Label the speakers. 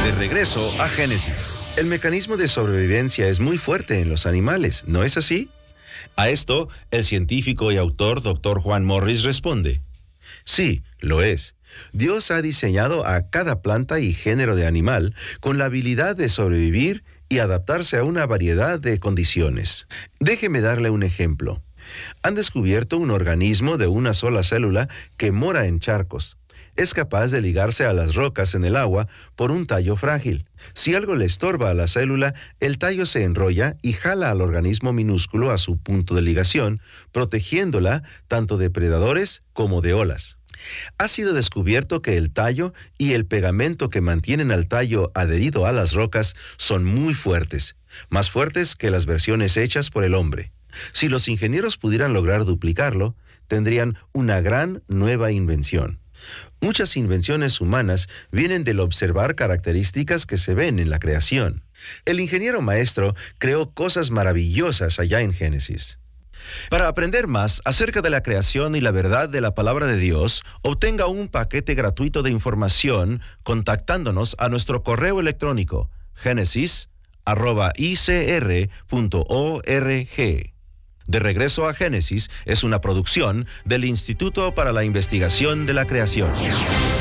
Speaker 1: De regreso a Génesis. El mecanismo de sobrevivencia es muy fuerte en los animales, ¿no es así? A esto, el científico y autor Dr. Juan Morris responde: sí, lo es. Dios ha diseñado a cada planta y género de animal con la habilidad de sobrevivir y adaptarse a una variedad de condiciones. Déjeme darle un ejemplo. Han descubierto un organismo de una sola célula que mora en charcos. Es capaz de ligarse a las rocas en el agua por un tallo frágil. Si algo le estorba a la célula, el tallo se enrolla y jala al organismo minúsculo a su punto de ligación, protegiéndola tanto de predadores como de olas. Ha sido descubierto que el tallo y el pegamento que mantienen al tallo adherido a las rocas son muy fuertes, más fuertes que las versiones hechas por el hombre. Si los ingenieros pudieran lograr duplicarlo, tendrían una gran nueva invención. Muchas invenciones humanas vienen del observar características que se ven en la creación. El ingeniero maestro creó cosas maravillosas allá en Génesis. Para aprender más acerca de la creación y la verdad de la palabra de Dios, obtenga un paquete gratuito de información contactándonos a nuestro correo electrónico genesis@icr.org. De regreso a Génesis es una producción del Instituto para la Investigación de la Creación.